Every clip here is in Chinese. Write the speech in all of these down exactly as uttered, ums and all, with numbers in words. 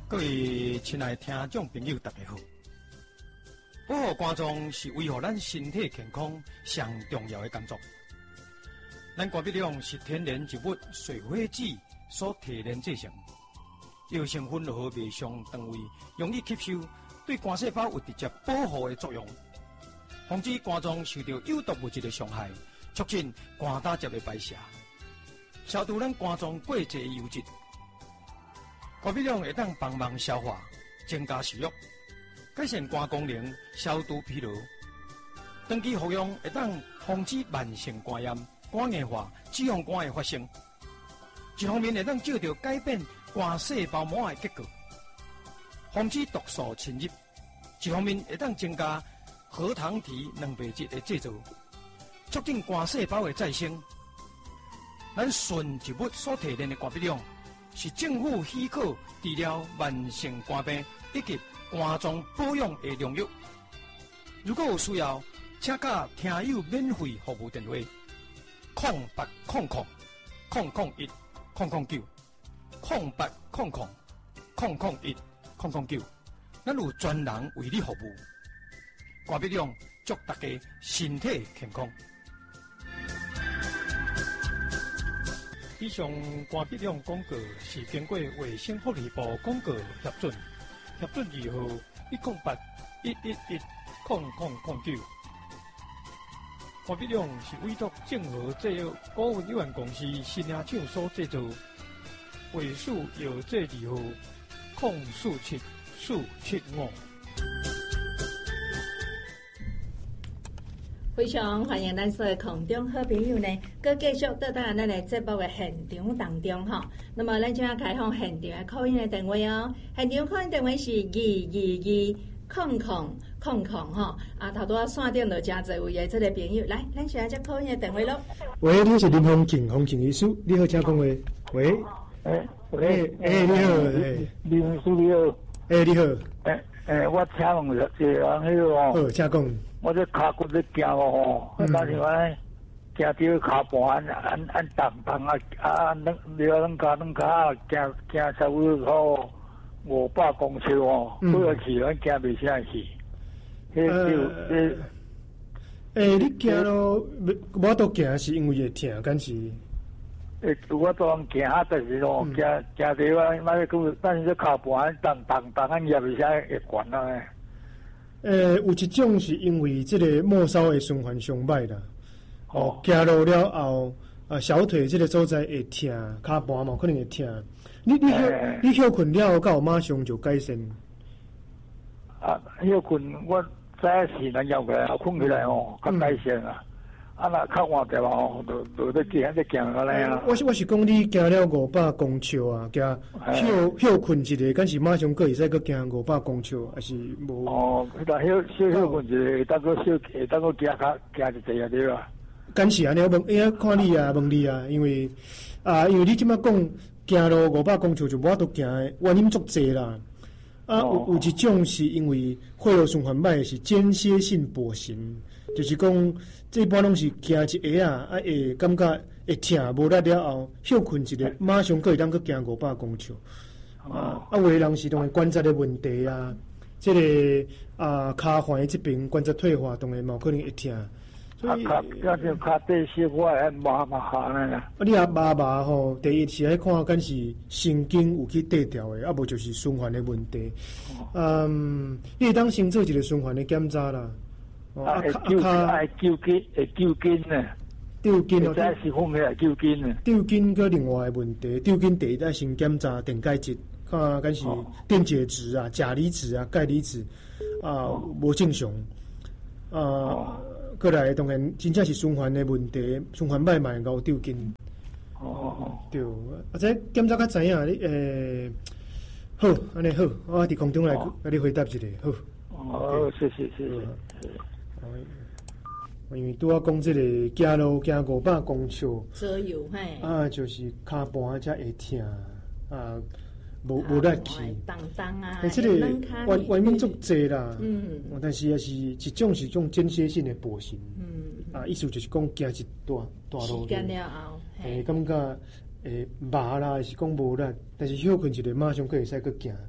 各位亲爱的听众朋友，大家好！保护肝脏是维护咱身体健康上重要的工作。咱肝鼻量是天然植物水火子所提炼制成，药成分落去胃上肠胃容易吸收，对肝细胞有直接保护的作用，防止肝脏受到有毒物质的伤害，促进肝胆汁的排泄，消除咱肝脏过多的油脂。肝鼻量会当帮忙消化，增加食欲，改善肝功能，消除疲劳。长期服用会当防止慢性肝炎、肝硬化、脂肪肝的发生。一方面会当照着改变肝细胞膜的结构，防止毒素侵入；一方面会当增加核糖体蛋白质的制造，促进肝细胞的再生。咱纯植物所提炼的肝鼻量，是政府许可治疗慢性肝病以及肝脏保养的良药。如果有需要，请假听友免费服务电话：空八空空空空一空空九空八空空空空一空空九。咱有专人为你服务。肝鼻量祝大家身体健康。以上肝鼻量广告是经过卫生福利部广告核准，核准二号一零八一一一空空空九。肝鼻量是委托正和制药股份有限公司新亚厂所制造，尾数药剂二号空四七四七五。 非常欢迎咱所有空中好朋友呢，佮继续到咱咱的节目的现场当中哈。那么咱就要开放现场的call in的电话哦，现场call in电话是二二二空空空空哈。啊，头拄啊线顶就真侪位的这个朋友，来，咱现在接call in的电话咯。 喂，你是林峰景洪景医师，你好，请讲话。喂， 诶喂， 诶，你好，诶， 林医师你好， 诶，你好， 诶诶，我请问一下，迄个哦， 好，请讲。 我这脚骨咧行哦，我打电话行到脚盘按按当当啊啊，两两两脚两脚行行差不多五百公尺哦，过了去咱行袂下去。迄就诶诶，你行咯，我都行是因为会疼，敢是？ 诶，我都行啊，但是咯，行行到啊，买个但是这脚盘当当当啊，也袂下会悬啊。 呃，有一种是因为这个末梢的循环上歹啦，哦，行路了后，啊，小腿这个所在会疼，骹盘嘛可能会疼。你你休你休困了后，到马上就改善。 啊，休困我早时咱要过来，困起来哦，较改善啊。啊，若较晚点哦，就就在行在行过来啊。 我是我是讲你行了五百公尺啊，行休休困一下，敢是马上过会使过行五百公尺，还是无？ 哦，那休休休困一下，当个休，当个行较行一阵啊，对吧？ 敢是安尼？我问，哎，看你啊，问你啊，因为啊，因为你即摆讲行路五百公尺就无法度行的原因足济啦。啊，有有一种是因为血液循环歹，是间歇性跛行。就是讲，这一般拢是行一下啊，啊会感觉会疼，无力了后休困一下，马上可以当去行五百公尺。啊，啊，有的人是当然关节的问题啊，这个啊骹环这边关节退化，当然嘛可能会疼。 所以，啊，要就骹底小我还麻麻下呢。啊， 你啊麻麻吼，第一是爱看敢是神经有去对调的，啊无就是循环的问题。嗯，你会当先做一个循环的检查啦。 啊，会揪爱揪筋，会揪筋呢。 抽筋哦， 这是方面会揪筋呢。 抽筋个另外的问题，抽筋第一要先检查电解质，看敢是电解质啊、钾离子啊、钙离子啊无正常啊。过来当然真正是循环的问题，循环歹嘛会搞抽筋。哦，对，啊，这检查较知影你诶，好，安尼好，我伫空中来甲你回答一下，好。 哦，谢谢谢谢。 因为拄啊讲即个行路行五百公尺， 左右嘿， 啊，就是骹盘才会疼啊，无无力气， 当当啊， 诶，即个原原因足济啦， 嗯， 但是也是一种是种间歇性的跛行， 嗯， 啊，意思就是讲行一段段路， 时间了后， 诶，感觉诶麻啦，还是讲无力，但是休困一下，马上可以使去行，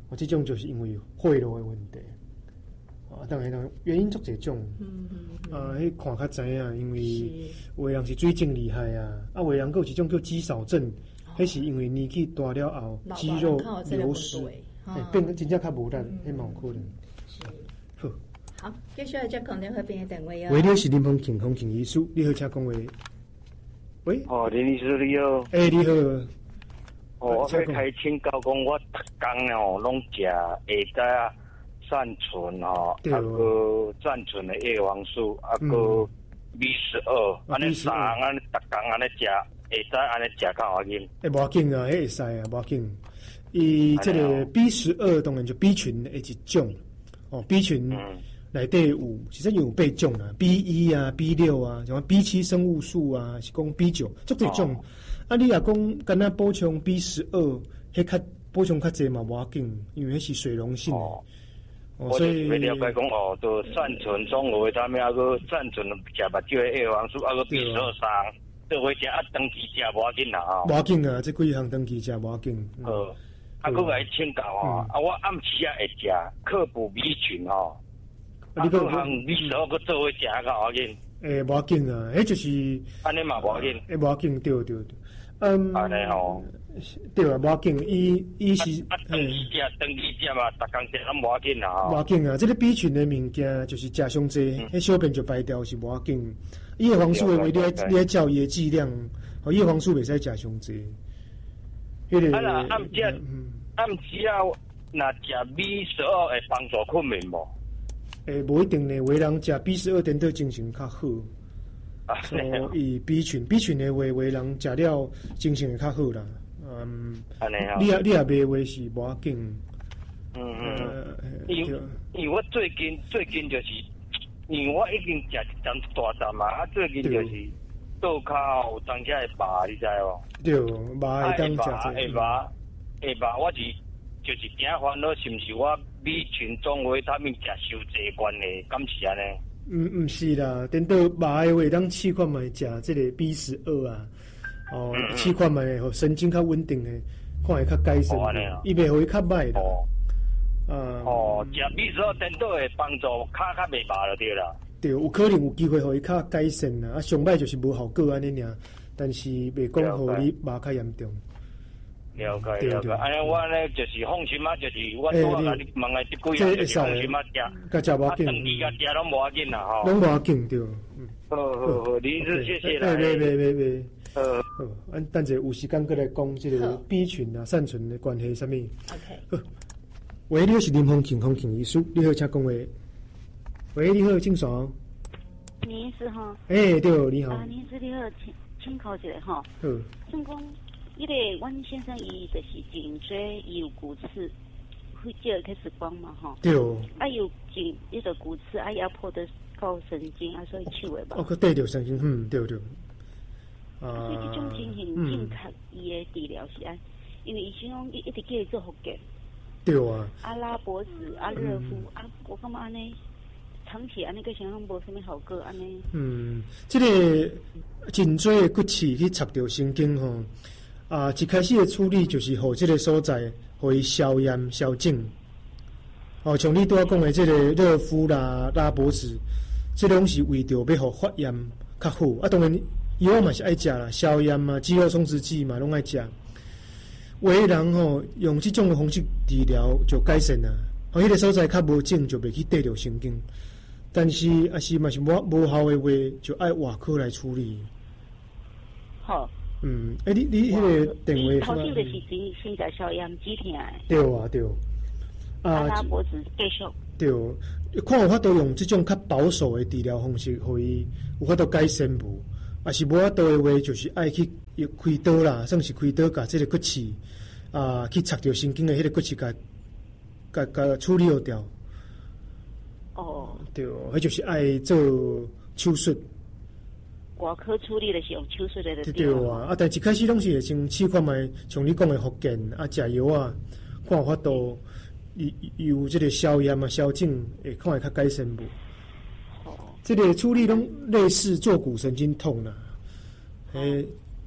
哦，这种就是因为血路的问题。啊，当然，当然原因足侪种。嗯嗯嗯。啊，迄看较知影，因为有的人是水肿厉害啊，啊，有的人佫有一种叫肌少症，迄、哦、是因为年纪大了后肌肉流失，哎、哦，变真正较无力，迄嘛有可能。是。好。 好，接下来接空中和平的电话哦。 喂，你是林峰健康健医师，你好，请讲话。喂。 哦，林医师你好。 哎、欸，你好。 哦，我要开请教讲，我逐工哦拢食下仔啊。善存吼，啊个善存的叶黄素，啊个 B 十二，安尼三安尼逐工安尼食，会使安尼食较要紧。 诶，无要紧啊，迄会使啊，无要紧。伊即个 B 十二当然就 B 群的一种，哦 B 群内底有，其实有八种啦 ，B 一啊 ，B 六啊，像 B 七生物素啊，是讲 B 九，足侪种。啊，你若讲干那补充 B 十二，迄较补充较济嘛无要紧，因为迄是水溶性的。 我就是要了解讲哦，就善存综合维他命，啊个善存食目睭的叶黄素，啊个 B 十二三，这回食啊长期食无要紧啦吼。 无要紧啊，这几项长期食无要紧。 好，啊个来请教吼，啊我暗时啊会食克补 B 群吼，啊个项 B 十二个做伙食较要紧。 诶，无要紧啊，迄就是安尼嘛无要紧。 诶，无要紧，对对对。嗯。 安尼吼。 对啊，无要紧，伊伊是啊，长期食，长期食嘛，逐工食拢无要紧啦吼。 无要紧啊，这个 B 群的物件就是食上济，迄、嗯、小便就排掉是无要紧。叶黄素的话，你你要照伊的剂量，哦，叶黄素袂使食上济。 迄、那個、啊，暗时暗时啊，若食 B 十二会帮助困眠无？ 诶，无一定呢，有的人食 B 十二点对精神较好。 啊， 所以 B 群 B 群的话，有的人食了精神会较好啦。嗯，你也你也袂话是无要紧。 嗯嗯，因为因为我最近最近就是，因为我已经食一阵大阵嘛，啊最近就是倒骹有当遮会麻，你知无？ 对，麻会当食。 会麻会麻，我是就是惊烦恼，是毋是我 B 群综合维他命食伤济关系，敢是安尼？ 嗯，毋是啦，等到麻的话，当试看卖食这个 B 十二啊。哦，试看卖吼神经较稳定的，看会较改善，伊袂互伊较歹啦。 哦，啊，哦，食 B 十二颠倒会帮助骹较袂麻就对啦。 对，有可能有机会互伊较改善啦，啊，上歹就是无效果安尼尔，但是袂讲互你麻较严重。 了解了解，安尼我呢就是放心啊，就是我拄啊甲你问的即几样就是放心啊食， 甲食无要紧， 长期甲食拢无要紧啦吼。 拢无要紧对。 好好好，林医师谢谢啦。 喂喂喂喂。 呃， 好，咱等者有时间过来讲这个 B 群啊、善存的关系什么 ？OK。 喂，你好，是林峰健康健医师，你好，请讲话。喂，你好，郑爽。 林医师哈。 哎、欸，对，你好。 啊，林医师你好，请请考一下哈。好。像讲，迄个阮先生伊就是颈椎伊有骨刺，会借开始光嘛哈。 对。 啊，有颈一个骨刺，啊压迫的高神经，啊所以气味吧。 哦，对对神经，嗯，对对。 啊，所以这种情形正确伊的治疗是安，因为医生讲伊一直叫伊做复健。 对啊。 啊拉脖子，啊热敷，嗯、啊我感觉安尼长期安尼个想象无啥物效果安尼。 嗯，这个颈椎的骨刺去插着神经吼，啊一开始的处理就是互这个所在互伊消炎消肿。哦，像你拄仔讲的这个热敷啦、拉脖子，这拢是为着要互发炎较好。啊，当然。药嘛是爱食啦，消炎嘛、肌肉松弛剂嘛拢爱食。有的人吼用这种的方式治疗就改善啦，哦，迄个所在较无肿就袂去得着神经。但是也是嘛是无无效的话，就爱外科来处理。 好。 嗯，诶、欸，你你迄个电话。 头先就是先先食消炎止痛的。 对啊，对。 啊，拉脖子继续。 对，看有法度用这种较保守的治疗方式，互伊有法度改善无？啊，是无法度的话，就是爱去开刀啦，算是开刀，甲这个骨刺啊，去插着神经的迄个骨刺，甲甲甲处理掉。 哦， 对，迄就是爱做手术。 外科处理的是用手术的对。 对啊，啊，但一开始拢是会先试看卖，像你讲的复健啊，食药啊，看有法度有这个消炎啊、消肿，会看会较改善无？这个处理拢类似坐骨神经痛啦，诶、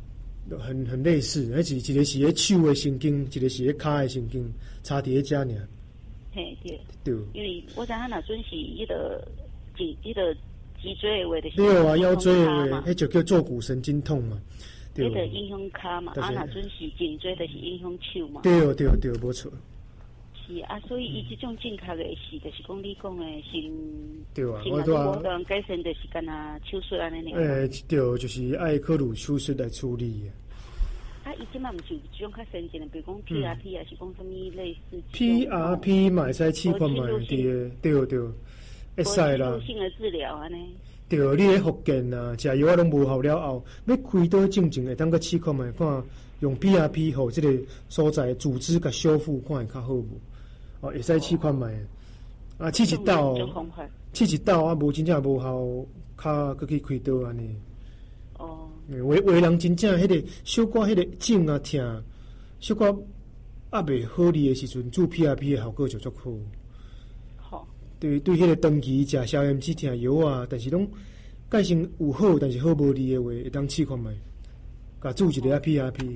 很很类似，而且一个是咧手的神经，一个是咧骹的神经，差伫咧遮尔。 嘿，对。 对。 因为我知影若准是迄个颈，迄个脊椎的话，就是对啊，腰椎的话，迄就叫坐骨神经痛嘛。 对。迄个影响骹嘛，啊，若准是颈椎，就是影响手嘛。 对对对，无错。 是啊，所以伊即种正确的是，就是讲你讲的是， 对啊， 我都无人改善，就是干那手术安尼尔。 诶，对，就是爱考虑手术来处理。 啊，伊即马毋是有种较先进的，比如讲 P R P 啊，是讲什么类似 P R P 嘛，会使试看嘛，对对对，会使啦。 侵入性的治疗安尼。 对，你咧复健啊，食药啊拢无效了后，要开刀正正会当个试看觅，看用 P R P 互即个所在组织甲修复，看会较好无？哦，会使试看觅。啊，试一道，试一道啊，无真正无效，较搁去开刀安尼。 哦。 有有人真正迄个小可迄个颈啊疼，小可压袂好哩的时阵，做 P R P 的效果就足好。 好。对对，迄个长期食消炎止疼药啊，但是拢改成有好，但是好无哩的话，会当试看觅，甲做一个 P R P。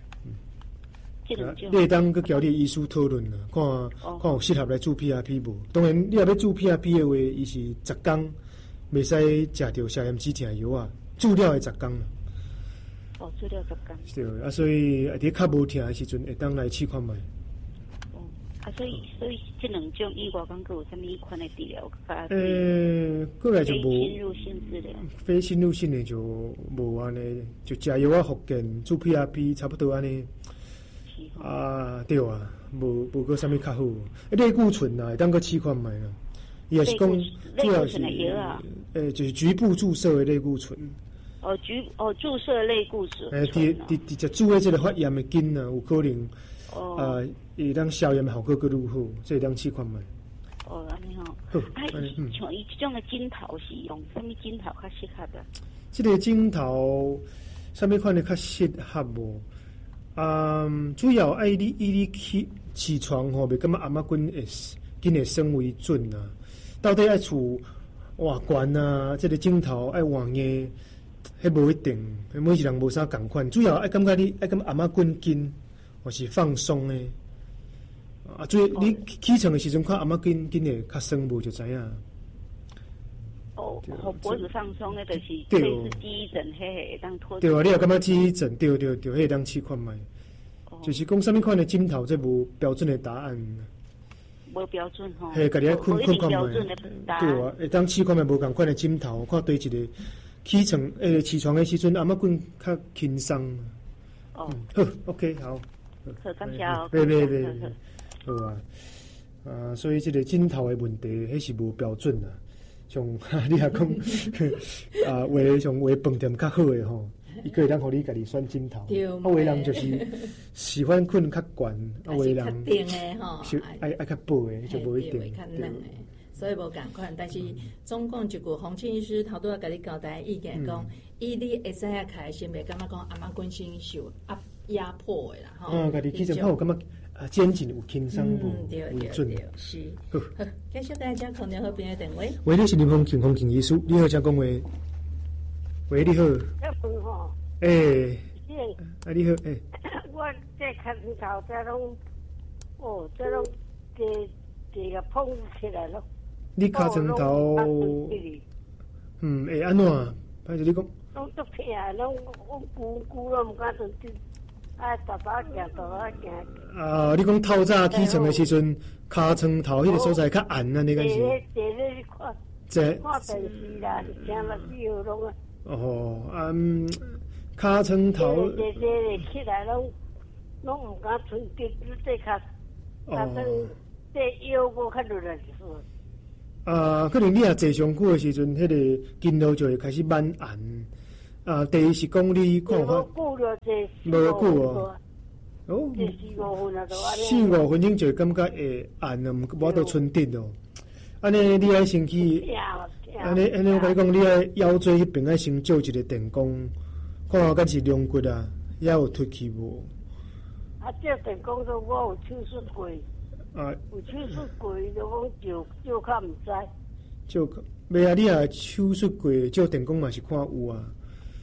你会当佮交你医师讨论啦，看、哦、看有适合来做 P R P 无？当然，你若要做 P R P 的话，伊是十工，袂使食着消炎止疼药啊，治疗的十工啦。 哦，治疗十工。 对，啊，所以伫较无疼的时阵，会当来试看觅。 哦，啊，所以所以这两种以外，讲佮有啥物款的治疗？ 诶，过来就无。 非侵入性治疗。 非侵入性的就无安尼，就食药啊复健，做 P R P 差不多安尼。啊，对啊，无无个啥物较好，类固醇啊，会当个试看觅啦。伊也是讲主要是，诶，就是局部注射的类固醇。 哦，局哦注射类固醇。 诶，伫伫伫只注的这个发炎的筋啊，有可能，哦，呃，会当消炎效果更愈好，这会当试看觅。 哦，安尼吼。好，啊，像伊这种的镜头是用什么镜头较适合的？ 这个镜头，啥物款的较适合无？啊，主要爱你伊你起起床吼，袂感觉阿妈滚会紧会升为准啊。到底爱厝偌悬啊？这个镜头爱换个，迄无一定，每一人无啥共款。主要爱感觉你爱感觉阿妈滚紧，或是放松诶。啊，所以你起床的时阵看阿妈紧紧会较升无就知影。 哦，脖子放松诶，就是类似记忆枕，嘿嘿，当拖。 对啊，你也感觉记忆枕，对对对，迄当试看觅。就是讲啥物款的镜头，这无标准的答案。 无标准吼。 嘿，家己爱困困看觅。 对啊，会当试看觅无共款的镜头，看对一个起床诶起床的时阵，阿妈滚较轻松。 哦。 好 ，OK， 好。 好，感谢哦。 对对对。好啊，啊，所以这个镜头的问题，迄是无标准啊。像你也讲啊，为像为饭店较好的吼，伊可以当互你家己选镜头。啊，有的人就是喜欢困较悬，啊，有的人定的吼， 爱爱较薄的就无一定。 对，所以无共款。但是总共一句，洪庆医师头拄仔甲你交代意见讲，伊你会使啊开心，袂感觉讲阿妈本身受压压迫的啦，吼。 嗯，家己起床有感觉。啊，肩颈有轻松无？ 有准是。好，继续大家空中好朋友电话。 喂，你是林峰庆丰庆医师，你好，请讲话。喂，你好。 要问吼。 诶。啊，你好，诶。 我这脚头这拢，哦，这拢地地个碰起来咯。 你脚床头。嗯，会安怎？歹势你讲。 拢足痛，拢我咕咕拢唔敢蹲蹲。啊，大把行，大把行。啊， 你讲透早起床的时阵，骹床头迄个所在较暗啊，你讲是？ 坐咧去看，这看电视啦，听了以后拢啊。 哦，啊，骹床头。 坐坐咧起来拢，拢唔敢伸直，这脚，啊，算这腰无较落来就是。 啊，可能你也坐上久的时阵，迄个筋络就会开始慢按。啊，第一是讲你看法， 无久了，这无久哦， 哦，这四五分啊，都安尼。 四五分钟就感觉会按啊，无无到春直哦。安尼你爱先去，安尼安尼我甲你讲，你爱腰椎迄边爱先照一个电工，看下敢是龙骨啊，也有脱去无？ 啊，照电工说我有手术过，啊，有手术过就讲照照较毋知。 照，袂啊，你啊手术过照电工嘛是看有啊。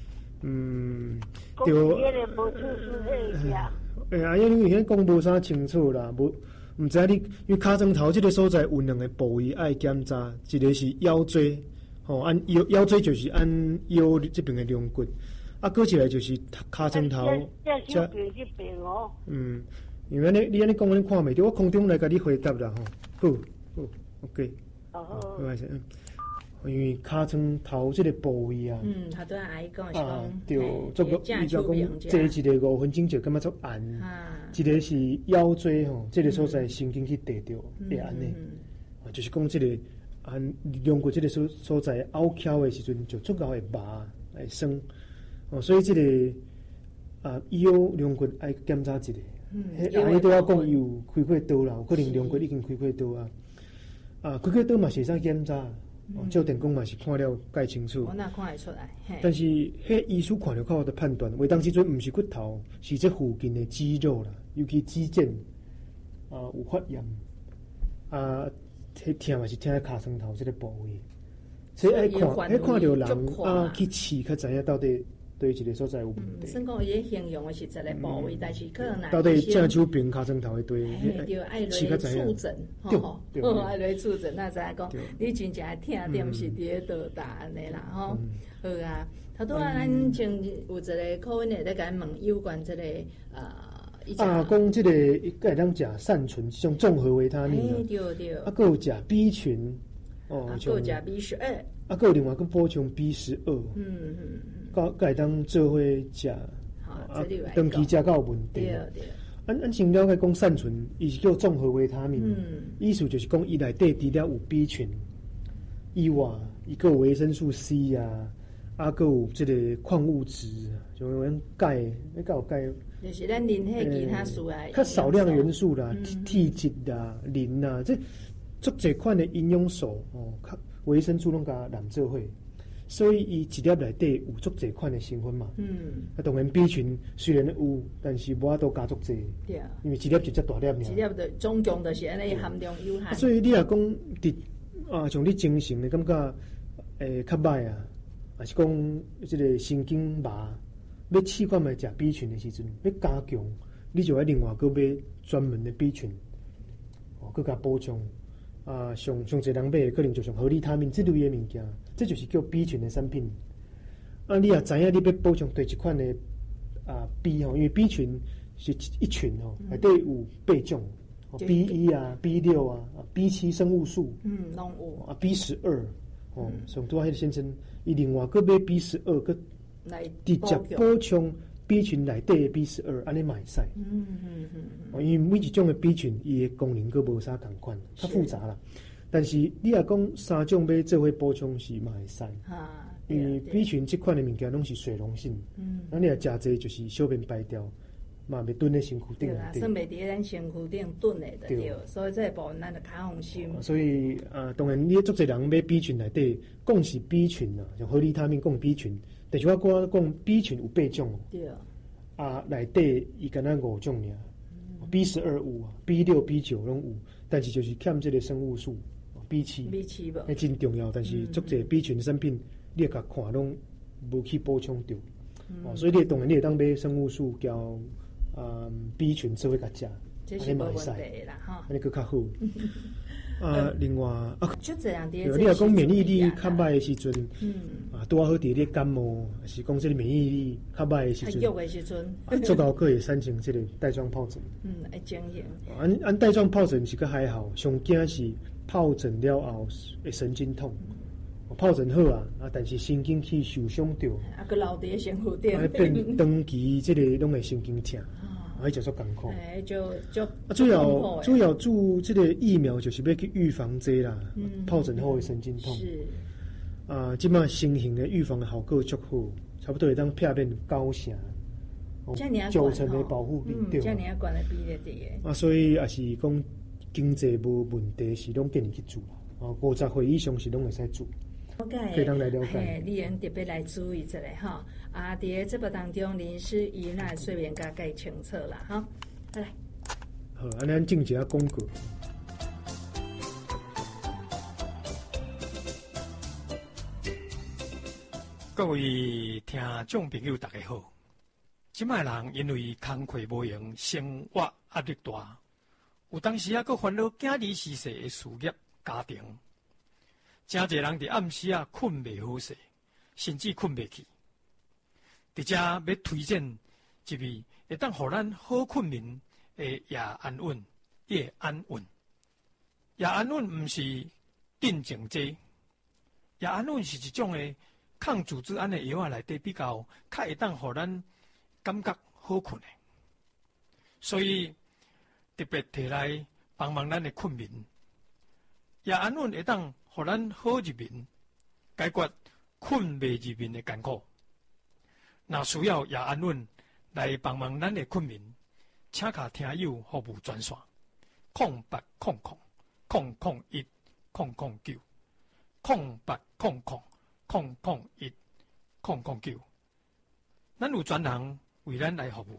嗯， 对。讲迄个无出事迄个。 哎呀，因为迄讲无啥清楚啦，无毋知你，因为尻川头即个所在有两个部位爱检查，一个是腰椎，吼、哦，按腰腰椎就是按腰这边的龙骨，啊，过一来就是尻川头。 这这病这病哦。 嗯，因为你你安尼讲，你看袂到，我空中来甲你回答啦，吼，好，好 ，OK。哦。好，嗯。因为尻川头这个部位啊， 嗯，好多阿姨讲是讲， 对，做个伊就讲坐一个五分钟就感觉足按，一个是腰椎吼，这个所在神经去地着会安尼，啊，就是讲这个按龙骨这个所所在拗翘的时阵就足够会麻会酸，哦，所以这个啊腰龙骨爱检查一下，嗯，阿姨都要讲有开开刀啦，有可能龙骨已经开开刀啊，啊，开开刀嘛是使检查。哦，照电工嘛是看了介清楚， 我哪看会出来？ 但是迄医师看了较好的判断，为当时阵毋是骨头，是这附近的肌肉啦，尤其肌腱啊有发炎啊，迄疼嘛是疼在尻川头这个部位，所以爱看爱看到人啊去试，较知影到底对一个所在有问题。 算讲伊形容的是一个部位，但是可能到底正手边尻川头的对， 对，爱来触诊，吼，吼，爱来触诊，那才讲你真正疼点是伫倒搭安尼啦，吼，好啊。头拄啊，咱前有一个客人咧，甲咱问有关这个呃， 啊，讲这个会当食善存这种综合维他命啊， 对对，啊， 还有食 B 群， 哦，还有食 B 十二， 啊，还有另外个补充 B 十二，嗯嗯。甲会当做伙食，啊，长期食到有问题。对对。按按先了解讲善存，伊是叫综合维他命，嗯，意思就是讲伊内底除了有 B 群以外，伊个有维生素 C 啊，啊个有即个矿物质，像讲钙，你讲有钙， 就是咱人体其他素啊， 较少量元素啦，铁质啦、磷啦，这足侪款的营养素哦，较维生素拢甲揽做伙。所以伊一粒内底有足侪款的成分嘛，嗯，啊当然 B 群虽然有，但是无法度加足侪，对啊，因为一粒就只大粒尔， 一粒就总共就是安尼含量有限。 所以你若讲伫啊，像你精神的感觉诶较歹啊，还是讲即个神经麻，要试看卖食 B 群的时阵，要加强，你就要另外搁买专门的 B 群，哦，搁加补充。啊，上上侪人买可能就像合利他命这类的物件，这就是叫 B 群的产品。啊，你也知影你要补充对一款的啊 B 吼，因为 B 群是一群吼，内底有八种、嗯、，B 一啊、B 六啊、B 七生物素， 嗯，拢有啊 B 十二哦，上拄啊迄个先生，伊另外搁买 B 十二，搁来直接补充 B 群内底的 B 十二，安尼嘛会使。嗯嗯嗯。因为每一种的 B 群，伊的功能搁无啥同款，较复杂啦。但是你若讲三种要做伙补充是嘛会使。啊。因为 B 群这款的物件拢是水溶性，嗯，那你若食侪就是小便排掉，嘛袂蹲在身躯顶。 对啦，算袂伫咱身躯顶蹲的就对，所以这部分咱就较放心。 所以啊，当然你足侪人买 B 群内底，讲是 B 群啊，像合利他命讲 B 群。但是我我讲 B 群有八种哦，对啊，内底伊敢若五种尔、嗯、，B 十二有啊 ，B 六、B 九拢有，但是就是欠这个生物素 B 七，B 七无，迄真重要。但是足侪 B 群的产品，你甲看拢无去补充到，嗯、哦，所以你当然你会当买生物素交啊、嗯、B 群做伙甲食， 这是无问题啦，哈， 安尼佫较好。啊，另外啊， 就这样的。你若讲免疫力较歹的时阵，嗯，啊，拄啊好伫咧感冒，是讲这个免疫力较歹的时阵， 弱的时阵， 做到可以产生这个带状疱疹。 嗯，会经验。 按按带状疱疹是个还好，上惊是疱疹了后会神经痛。疱疹好啊，啊，但是神经去受伤着， 啊，个留伫身躯顶， 啊，变长期这个拢会神经痛。还叫做艰苦， 哎，就就啊，主要主要注这个疫苗就是要去预防这啦，疱疹后的神经痛是啊，即马新型的预防的效果足好，差不多会当片面九成，九成的保护力，对吧？ 这样管的比例低的啊，所以也是讲经济无问题是拢建议去做啊，五十岁以上是拢会使做。可以当来了解， 你用特别来注意一下哈。啊，伫这部当中，林师伊那睡眠加介清楚啦哈。来， 好，安尼进一下广告。 各位听众朋友，大家好。即摆人因为工课无用，生活压力大，有当时啊，佫烦恼囝儿逝世的事业、家庭，真侪人伫暗时啊困袂好势，甚至困袂去。伫遮要推荐一味会当互咱好困眠的夜安稳、夜安稳。夜安稳毋是镇静剂，夜安稳是一种的抗组织胺的药啊，内底比较较会当互咱感觉好困的，所以特别摕来帮忙咱的困眠。夜安稳会当互咱好入眠，解决困袂入眠的艰苦。若需要夜安稳来帮忙咱的困眠，请卡听友服务专线：空八空空空空一空空九空八空空空空一空空九。咱有专人为咱来服务。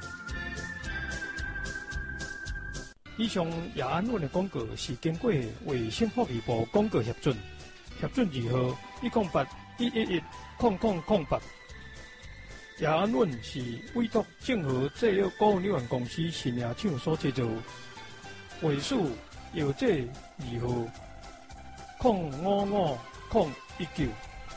以上夜安稳的广告是经过卫生福利部广告核准，核准二号一零八一一一空空空八。夜安稳是委托正和制药股份有限公司新亚厂所制造，尾数药剂二号空五五空一九。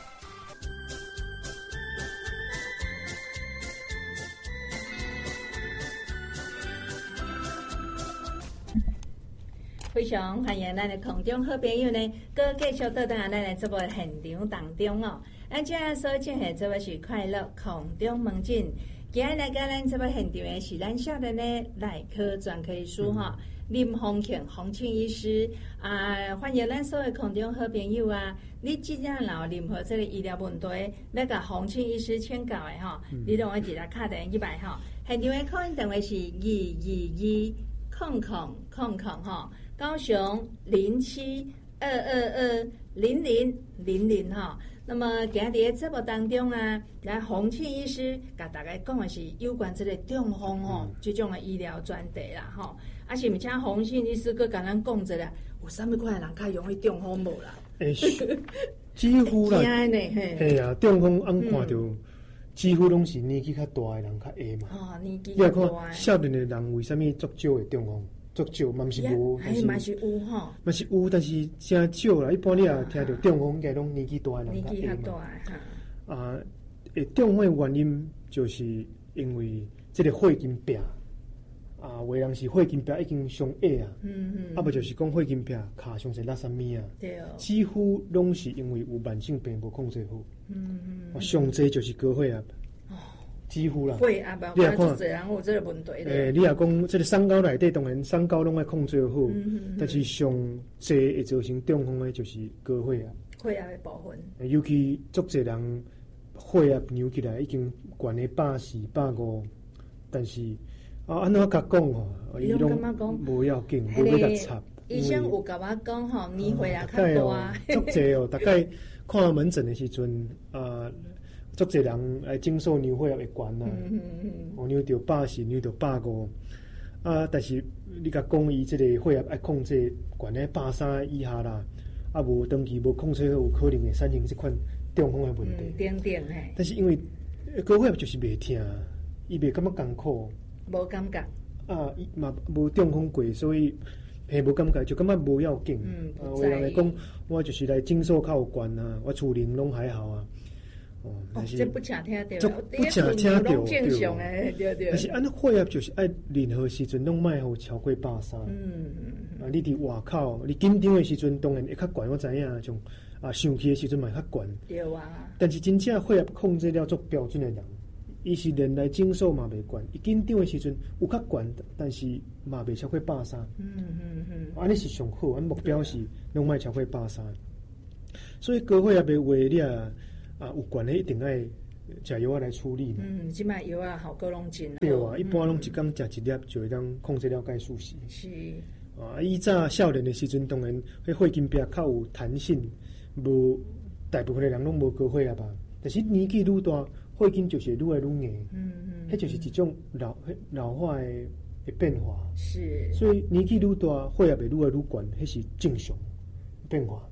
非常欢迎咱的空中好朋友呢，搁继续倒转咱的节目现场当中哦。咱今日所进行节目是快乐空中门诊，今日来跟咱节目现场的是咱少年的内科专科医师哈、嗯、林宏庆宏庆医师啊，欢迎咱所有空中好朋友啊！你即阵有任何这个医疗问题，要甲宏庆医师请教的哈，嗯、你拢会直接敲电话去来哈。现场的客运电话是二二二空空空空哈。高雄零七二二二零零零零哈，那么今日喺节目当中啊，来洪庆医师甲大家讲的是有关这个中风吼，这种的医疗专题啦吼。啊，是毋请洪庆医师佮甲咱讲一下，有啥物款人较容易中风无啦？ 诶、欸，几乎啦，嘿啊，中风按看到、嗯、几乎拢是年纪较大的人较会嘛。 哦，年纪较大。 你看少年的人为什么足少会中风？足少，嘛毋是无， 但是嘛是有吼， 嘛是有，但是真少啦。一般你也听到中风，应该拢年纪大的人较会嘛。 啊，会中风的原因就是因为这个血筋壁啊，有的人是血筋壁已经伤矮啊，嗯嗯，啊不就是讲血筋壁卡上侪拉什么啊？对哦，几乎拢是因为有慢性病无控制好，嗯嗯，上侪就是高血压。几乎啦， 血压吧，你也看，人有这个问题。 诶，你也讲，这个三高内底当然三高拢要控制好，嗯嗯嗯、但是上侪会造成中风的，就是高血压。 血压的部分， 尤其足侪人血压扭起来已经悬咧百四、百五，但是啊，安怎甲讲吼，伊拢无要紧，无要甲插。 医生有甲我讲吼，年血压较大。 足侪哦，大概看门诊的时阵啊。足侪人来经受牛血压会悬啊，哦，牛到百四，牛到百五，啊，但是你甲讲伊即个血压爱控制悬咧百三以下啦，啊，无长期无控制好，有可能会产生即款中风的问题。 等等嘿。 但是因为高血压就是袂疼，伊袂感觉艰苦， 无感觉。 啊，伊嘛无中风过，所以嘿无感觉，就感觉无要紧。嗯，啊，有人来讲，我就是来经受较有悬啊，我厝龄拢还好啊。 哦，这不常听到， 不常听到， 对对对。 但是按血压就是爱任何时阵拢卖互超过百三。嗯嗯。啊，你伫外口，你紧张的时阵当然会较悬，我知影，像啊生气的时阵嘛较悬。 对啊。 但是真正血压控制了足标准的人，伊是连来经受嘛袂悬，伊紧张的时阵有较悬，但是嘛袂超过百三。嗯嗯嗯。安尼是上好，按目标是拢卖超过百三。所以高血压的话，你啊。啊，有悬诶，一定爱食药啊来处理嘛。 嗯，即摆药啊，效果拢真好。 对啊，一般拢一工食一粒就会当控制了介数时。 是。 啊，以早少年诶时阵，当然迄血筋壁较有弹性，无大部分诶人拢无高血压吧。但是年纪愈大，血筋就是愈来愈硬。嗯嗯。迄就是一种老老化诶诶变化。是。所以年纪愈大，血压会愈来愈悬，迄是正常变化。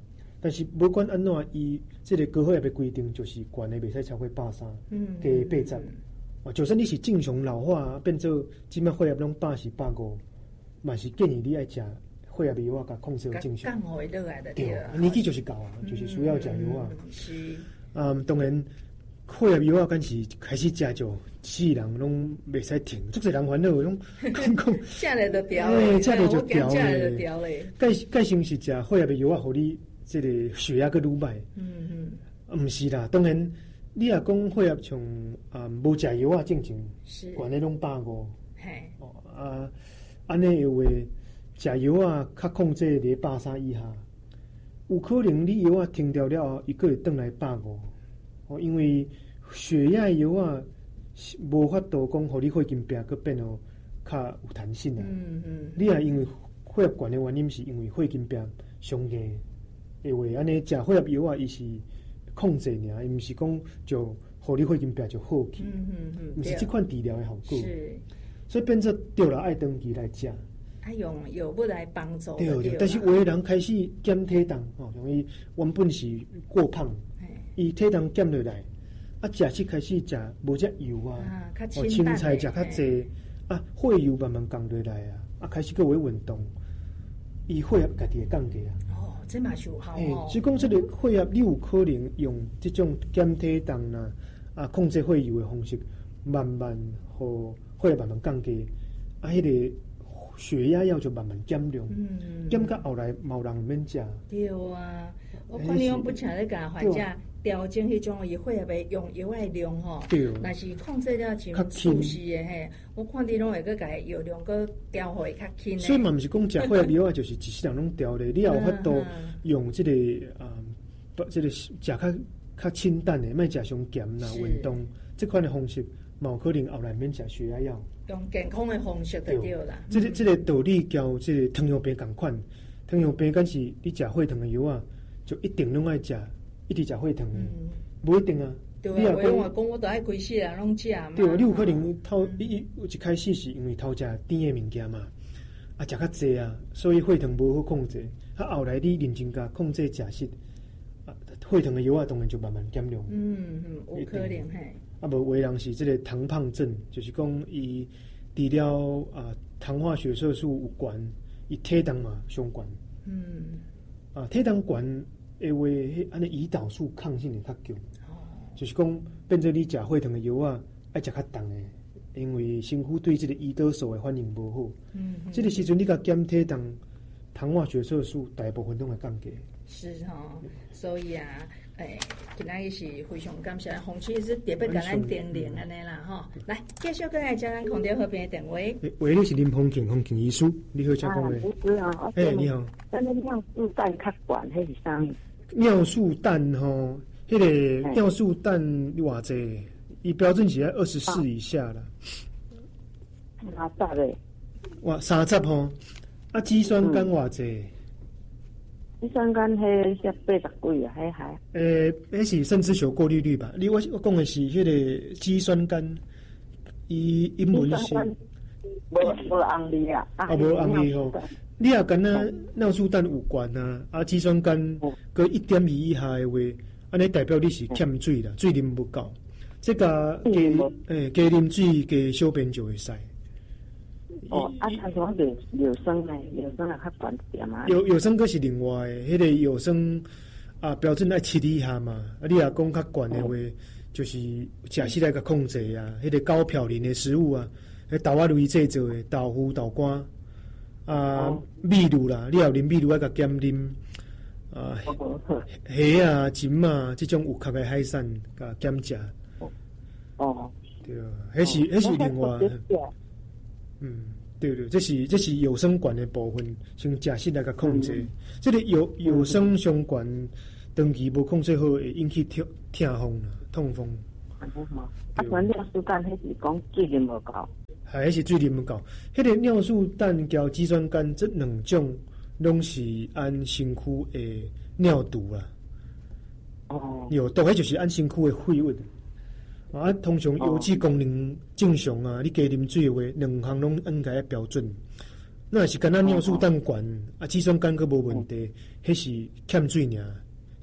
但是不管安怎，伊这个高血压的规定就是悬的袂使超过百三，嗯，加八十。哦，就算你是正常老化变做即摆血压拢百四百五，嘛是建议你爱食血压的药啊，甲控制正常。 降回落来的对啊，年纪就是高啊，就是需要食药啊。是。嗯，当然。血压药啊，敢是开始食就世人拢袂使停，足侪人烦恼，拢讲讲， 食了就掉嘞， 食了就掉嘞。 介介先是食血压的药啊，互你这个血压个愈歹。嗯嗯，毋是啦，当然你若讲血压像啊无食药啊，正常，悬咧拢百五。嘿，哦啊，安尼的话，食药啊，较控制伫百三以下，有可能你药啊停掉了后，伊个会转来百五。哦，因为血压药啊，无法度讲，互你血筋病佮变哦较有弹性啊。嗯嗯。你也因为血压悬的原因，是因为血筋病上硬，因为安尼食血压药啊，伊是控制尔，伊毋是讲就互你血筋病就好去。嗯嗯嗯。毋是即款治疗的效果。是。所以变做对了，爱长期来食。 啊，用药物来帮助。 对对，但是有的人开始减体重，哦，容易原本是过胖。伊体重减落来，啊，食起开始食无遮油啊，哦，青菜食较济，啊，血油慢慢降落来啊，啊，开始佫会运动，伊血压家己会降低啊。 哦，这嘛是有效哦。 所以讲，这个血压你有可能用这种减体重啦，啊，控制血油的方式，慢慢互血压慢慢降低，啊，迄个血压药就慢慢减量，嗯，减到后来冇人免食。 对啊，我看你用不停咧甲患者。调整迄种伊血压的用药的量吼，若是控制了像舒适的嘿，我看你拢会个甲药量个调回较轻。 所以嘛，毋是讲食血压药啊，就是一世人拢调咧，你也有法度用即、这个啊，即、这个食较较清淡的，莫食伤咸啦，运动即款的方式，嘛有可能后来免食血压药。 用健康的方式就对啦。 即、这个即、这个道理交即个糖尿病共款，糖尿病敢是你食血糖的药啊，就一定拢爱食。一直食血糖的，无、嗯、一定啊。 对啊，我讲讲，我都爱规世人拢食嘛。 对啊，你有可能头一一开始是因为头食甜的物件嘛，啊食较济啊，所以血糖无好控制。啊后来你认真甲控制食食，啊血糖的药啊当然就慢慢减量。嗯嗯，有可能嘿。啊无有的人是即个糖胖症，就是讲伊除了啊糖化血色素有悬，伊体重嘛上悬。嗯。啊体重悬。诶话，迄安尼胰岛素抗性会较强，哦、就是讲变做你食血糖的药啊，爱食较重诶，因为身躯对即个胰岛素的反应无好。嗯，即、嗯、个时阵你甲减体重，糖化血色素大部分都会降低。 是吼，所以啊，诶，今仔日是非常感谢洪医师特别甲咱点点安尼啦吼。来，继续过来接咱空调和平的电话。 喂，你是林凤健，凤健医师，你好，请讲话。 医师啊， 哎，你好。 咱那尿素蛋较悬，迄是啥？ 尿素蛋吼，迄、那个尿素蛋偌济？伊标准是在二十四以下啦。 三十嘞。 哇，三十吼，啊，肌酸酐偌济？ 肌酸酐迄才八十几啊，迄还。 诶，迄是肾丝球过滤率吧？你我我讲的是迄个肌酸酐，伊英文是。 无无红字啊。 啊，无红字吼。你也敢若尿素蛋有悬啊，啊肌酸酐搁一点二以下的话，安尼代表你是欠水啦，水啉不够。这个加诶加啉水加小便就会使。 哦，啊，他说有有生诶，有生也较悬一点嘛。 有有生搁是另外诶，迄个有生啊标准爱七以下嘛。啊，你若讲较悬诶话，就是食起来甲控制啊，迄个高嘌呤诶食物啊，迄豆仔类制作诶豆腐、豆干。啊，米露啦，你也啉米露爱甲减啉啊，虾啊、蟳啊，这种有壳的海鲜甲减食。哦，对啊，迄是迄是另外。嗯，对对，这是这是有生管的部分，先食食来甲控制。嗯、这个有有生相关，长期无控制好，会引起痛痛风啦、痛风。 啊，关尿素蛋，迄是讲水啉无够。 还是水啉唔够，迄、那个尿素蛋交肌酸酐这两种，拢是按身躯的尿毒啦。哦，尿毒迄就是按身躯的废物。啊，通常油脂功能正常啊，你加啉水的话，两项拢应该标准。那是干那尿素蛋悬，啊，肌酸酐佫无问题，迄、哦、是欠水尔，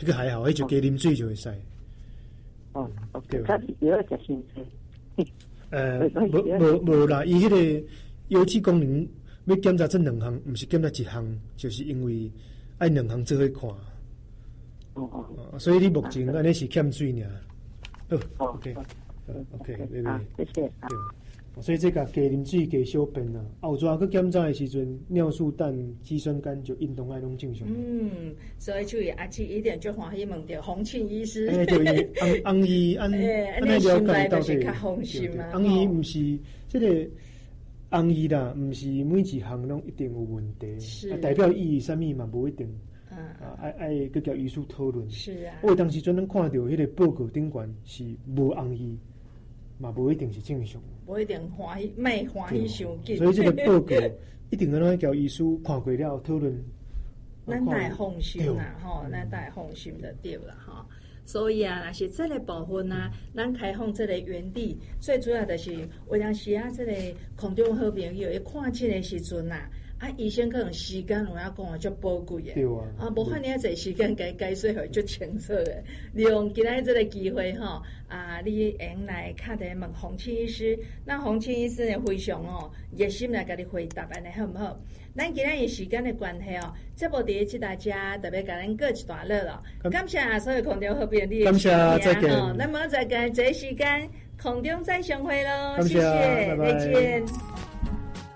这个还好，迄就加啉水就会使。 哦，对，他是要食新鲜。 呃，无无无啦，伊迄个油脂功能要检查这两项，毋是检查一项，就是因为爱两项做伙看。 哦哦， 所以你目前安尼是欠水尔。好 ，OK， OK， 对对，谢谢。 对，所以这个加啉水加小便啊，后抓去检查的时阵，尿素氮、肌酸酐就运动爱拢正常。 嗯，所以就阿七一点就欢喜问到洪庆医师。 哎，对，翁翁医安安尼了解到底。放心嘛。 翁医毋是这个翁医啦，毋是每一项拢一定有问题， 是代表意义啥物嘛无一定。 嗯、 啊，爱爱去甲医师讨论。 是啊。 我当时阵咱看到迄个报告顶悬是无翁医，嘛无一定是正常。 无一定欢喜，卖欢喜伤紧。 所以这个报告一定要让交医师看过了讨论。 咱才会放心啦，吼，咱才会放心就对啦，吼。所以啊，若是这个部分啊，咱开放这个园地，最主要就是有当时啊，这个空中好朋友一看诊的时阵啊。啊，医生可能时间有影讲啊，足宝贵的。 对啊。 啊，无遐尔侪时间该解说，会足清楚的。利用今仔这个机会吼，啊，你用来敲电问洪庆医师，那洪庆医师呢非常哦热心来甲你回答，安尼好唔好？咱今仔日时间的关系哦，节目伫即大家特别甲咱过一段落咯。感谢所有空中好朋友你的收听哦，那么再跟这时间空中再相会喽， 谢谢，再见。